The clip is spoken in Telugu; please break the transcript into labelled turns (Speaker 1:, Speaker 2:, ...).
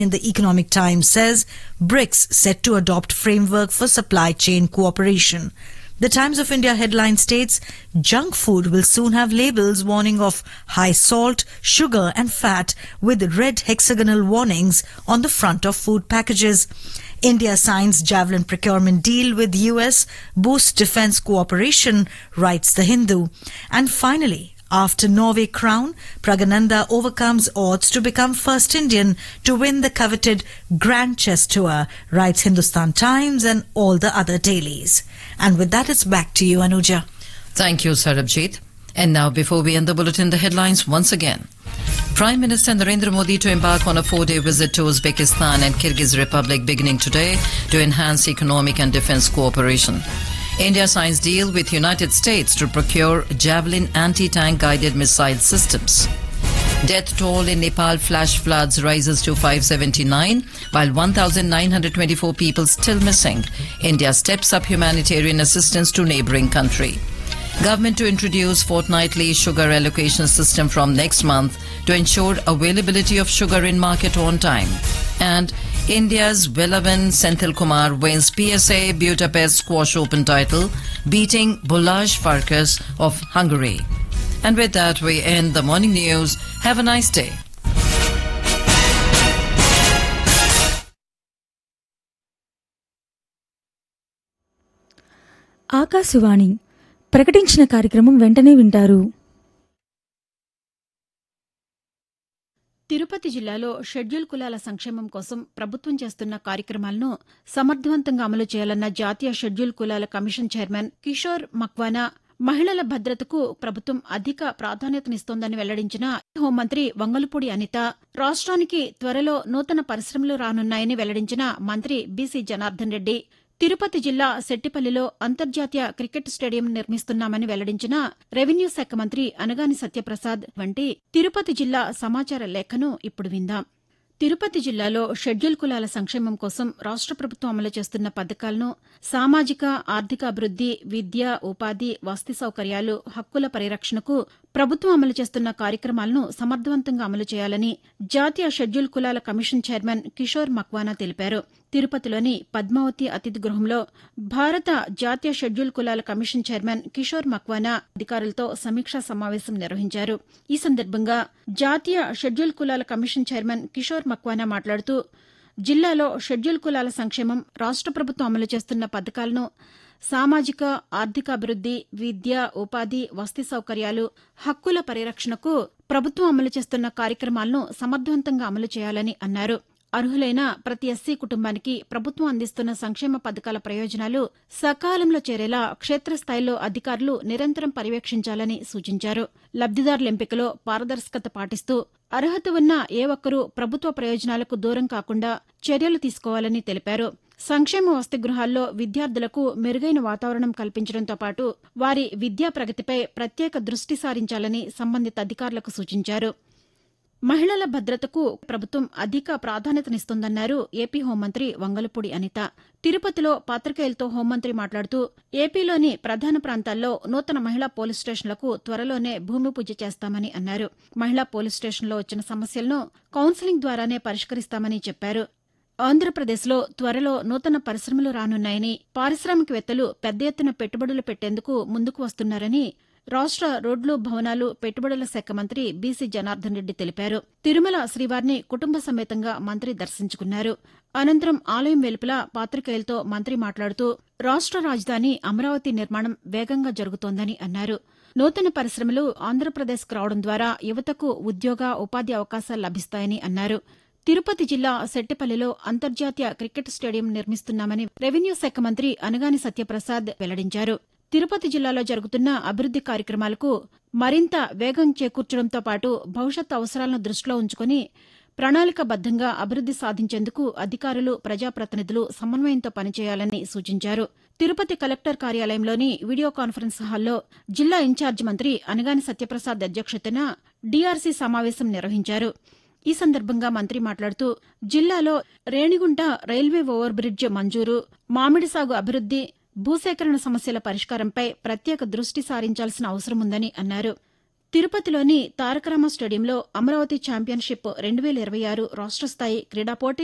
Speaker 1: In the Economic Times says BRICS set to adopt framework for supply chain cooperation. The Times of India headline states junk food will soon have labels warning of high salt, sugar and fat with red hexagonal warnings on the front of food packages. India signs Javelin procurement deal with US, boosts defense cooperation, writes The Hindu. And finally, after Norway crown, Pragananda overcomes odds to become first Indian to win the coveted Grand Chess Tour, writes Hindustan Times and all the other dailies. And with that, it's back to you, Anuja.
Speaker 2: Thank you, Sarabjit. And now, before we end the bulletin, the headlines once again. Prime Minister Narendra Modi to embark on a 4-day visit to Uzbekistan and Kyrgyz Republic beginning today to enhance economic and defense cooperation. India signs deal with United States to procure Javelin anti-tank guided missile systems. Death toll in Nepal flash floods rises to 579, while 1,924 people still missing. India steps up humanitarian assistance to neighbouring country. Government to introduce fortnightly sugar allocation system from next month to ensure availability of sugar in market on time. And India's Velavan Senthil Kumar wins PSA Budapest Squash Open title, beating Balázs Farkas of Hungary. And with that, we end the morning news. Have a nice day.
Speaker 3: Akashvani ప్రకటించిన కార్యక్రమం వెంటనే వింటారు.
Speaker 4: తిరుపతి జిల్లాలో షెడ్యూల్ కులాల సంక్షేమం కోసం ప్రభుత్వం చేస్తున్న కార్యక్రమాలను సమర్థవంతంగా అమలు చేయాలన్న జాతీయ షెడ్యూల్ కులాల కమిషన్ చైర్మన్ కిషోర్ మక్వానా మహిళల భద్రతకు ప్రభుత్వం అధిక ప్రాధాన్యతనిస్తోందని వెల్లడించిన హోంమంత్రి వంగలపూడి అనిత, రాష్ట్రానికి త్వరలో నూతన పరిశ్రమలు రానున్నాయని వెల్లడించిన మంత్రి బీసీ జనార్దన్ రెడ్డి, తిరుపతి జిల్లా సెట్టిపల్లిలో అంతర్జాతీయ క్రికెట్ స్టేడియం నిర్మిస్తున్నామని వెల్లడించిన రెవెన్యూ శాఖ మంత్రి అనగాని సత్యప్రసాద్ వంటి తిరుపతి జిల్లా సమాచార లేఖను ఇప్పుడు విందాం. తిరుపతి జిల్లాలో షెడ్యూల్ కులాల సంక్షేమం కోసం రాష్ట్ర ప్రభుత్వం అమలు చేస్తున్న పథకాలను, సామాజిక ఆర్థిక అభివృద్ది, విద్య, ఉపాధి, వసతి సౌకర్యాలు, హక్కుల పరిరక్షణకు ప్రభుత్వం అమలు చేస్తున్న కార్యక్రమాలను సమర్థవంతంగా అమలు చేయాలని జాతీయ షెడ్యూల్ కులాల కమిషన్ చైర్మన్ కిషోర్ మక్వానా తెలిపారు. తిరుపతిలోని పద్మావతి అతిథి గృహంలో భారత జాతీయ షెడ్యూల్ కులాల కమిషన్ చైర్మన్ కిషోర్ మక్వానా అధికారులతో సమీక్షా సమావేశం నిర్వహించారు. ఈ సందర్భంగా జాతీయ షెడ్యూల్ కులాల కమిషన్ చైర్మన్ కిషోర్ మక్వానా మాట్లాడుతూ, జిల్లాలో షెడ్యూల్ కులాల సంక్షేమం, రాష్ట్ర ప్రభుత్వం అమలు చేస్తున్న పథకాలను, సామాజిక ఆర్థికాభివృద్ది, విద్య, ఉపాధి, వసతి సౌకర్యాలు, హక్కుల పరిరక్షణకు ప్రభుత్వం అమలు చేస్తున్న కార్యక్రమాలను సమర్థవంతంగా అమలు చేయాలని అన్నారు. అర్హులైన ప్రతి ఎస్సీ కుటుంబానికి ప్రభుత్వం అందిస్తున్న సంక్షేమ పథకాల ప్రయోజనాలు సకాలంలో చేరేలా క్షేత్రస్థాయిలో అధికారులు నిరంతరం పర్యవేక్షించాలని సూచించారు. లబ్దిదారుల ఎంపికలో పారదర్శకత పాటిస్తూ అర్హత ఉన్న ఏ ఒక్కరూ ప్రభుత్వ ప్రయోజనాలకు దూరం కాకుండా చర్యలు తీసుకోవాలని తెలిపారు. సంక్షేమ వసతి గృహాల్లో విద్యార్థులకు మెరుగైన వాతావరణం కల్పించడంతో పాటు వారి విద్యా ప్రగతిపై ప్రత్యేక దృష్టి సారించాలని సంబంధిత అధికారులకు సూచించారు. మహిళల భద్రతకు ప్రభుత్వం అధిక ప్రాధాన్యతనిస్తోందన్నారు ఏపీ హోంమంత్రి వంగలపూడి అనిత. తిరుపతిలో పాతికేయులతో హోంమంత్రి మాట్లాడుతూ, ఏపీలోని ప్రధాన ప్రాంతాల్లో నూతన మహిళా పోలీస్ స్టేషన్లకు త్వరలోనే భూమి పూజ చేస్తామని అన్నారు. మహిళా పోలీస్ స్టేషన్లో వచ్చిన సమస్యలను కౌన్సిలింగ్ ద్వారానే పరిష్కరిస్తామని చెప్పారు. ఆంధ్రప్రదేశ్లో త్వరలో నూతన పరిశ్రమలు రానున్నాయని, పారిశ్రామికవేత్తలు పెద్ద ఎత్తున పెట్టుబడులు పెట్టేందుకు ముందుకు వస్తున్నారని రాష్ట్ర రోడ్లు, భవనాలు, పెట్టుబడుల శాఖ మంత్రి బీసీ జనార్దన్ రెడ్డి తెలిపారు. తిరుమల శ్రీవారిని కుటుంబ సమేతంగా మంత్రి దర్శించుకున్నారు. అనంతరం ఆలయం వెలుపల పాతికేయులతో మంత్రి మాట్లాడుతూ, రాష్ట్ర రాజధాని అమరావతి నిర్మాణం వేగంగా జరుగుతోందని అన్నారు. నూతన పరిశ్రమలు ఆంధ్రప్రదేశ్కు రావడం ద్వారా యువతకు ఉద్యోగ, ఉపాధి అవకాశాలు లభిస్తాయని అన్నారు. తిరుపతి జిల్లా సెట్టిపల్లిలో అంతర్జాతీయ క్రికెట్ స్టేడియం నిర్మిస్తున్నామని రెవెన్యూ శాఖ మంత్రి అనగాని సత్యప్రసాద్ వెల్లడించారు. తిరుపతి జిల్లాలో జరుగుతున్న అభివృద్ది కార్యక్రమాలకు మరింత వేగం చేకూర్చడంతో పాటు భవిష్యత్ అవసరాలను దృష్టిలో ఉంచుకుని ప్రణాళికాబద్దంగా అభివృద్ది సాధించేందుకు అధికారులు, ప్రజాప్రతినిధులు సమన్వయంతో పనిచేయాలని సూచించారు. తిరుపతి కలెక్టర్ కార్యాలయంలోని వీడియో కాన్ఫరెన్స్ హాల్లో జిల్లా ఇన్ఛార్జి మంత్రి అనగాని సత్యప్రసాద్ అధ్యక్షతన డీఆర్సీ సమావేశం నిర్వహించారు. ఈ సందర్భంగా మంత్రి మాట్లాడుతూ, జిల్లాలో రేణిగుంట రైల్వే ఓవర్ బ్రిడ్జ్ మంజూరు, మామిడి సాగు అభివృద్ది, భూసేకరణ సమస్యల పరిష్కారంపై ప్రత్యేక దృష్టి సారించాల్సిన అవసరం ఉందని అన్నారు. తిరుపతిలోని తారకరామ స్టేడియంలో అమరావతి ఛాంపియన్షిప్ 2026 రాష్ట్ర స్థాయి క్రీడా పోటీ